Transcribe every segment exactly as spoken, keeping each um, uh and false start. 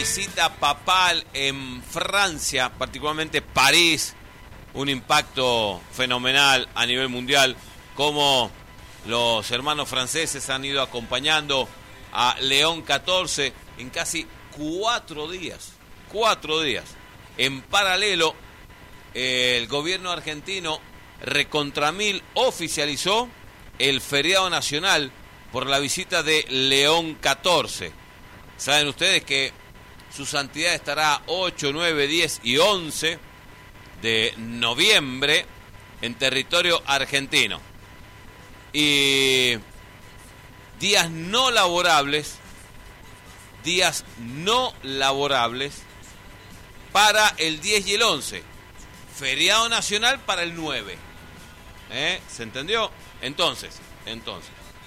Visita papal en Francia, particularmente París, un impacto fenomenal a nivel mundial, como los hermanos franceses han ido acompañando a León catorce en casi cuatro días, cuatro días. En paralelo, el gobierno argentino recontra mil oficializó el feriado nacional por la visita de León catorce. Saben ustedes que su santidad estará ocho, nueve, diez y once de noviembre en territorio argentino. Y días no laborables, días no laborables para el diez y el once. Feriado nacional para el nueve. ¿Eh? ¿Se entendió? Entonces, entonces.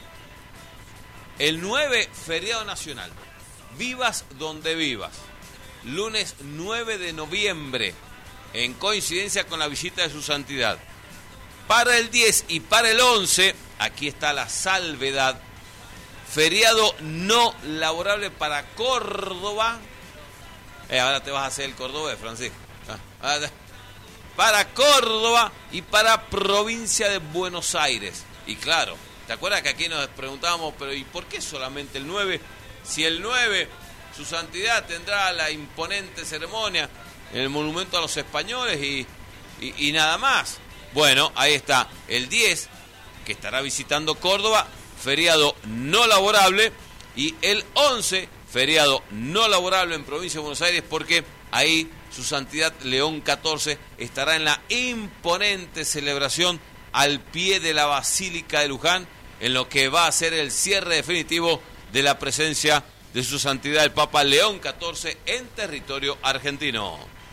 El nueve, feriado nacional. Vivas donde vivas. Lunes nueve de noviembre, en coincidencia con la visita de su santidad. Para el diez y para el once, aquí está la salvedad, feriado no laborable para Córdoba. Eh, ahora te vas a hacer el cordobés, Francisco. Ah, para Córdoba y para provincia de Buenos Aires. Y claro, ¿te acuerdas que aquí nos preguntábamos, pero ¿y por qué solamente el nueve? Si el nueve, su santidad tendrá la imponente ceremonia en el monumento a los españoles y, y, y nada más. Bueno, ahí está el diez, que estará visitando Córdoba, feriado no laborable, y el once, feriado no laborable en provincia de Buenos Aires, porque ahí su santidad León catorce estará en la imponente celebración al pie de la Basílica de Luján, en lo que va a ser el cierre definitivo de la presencia de su santidad el Papa León catorce en territorio argentino.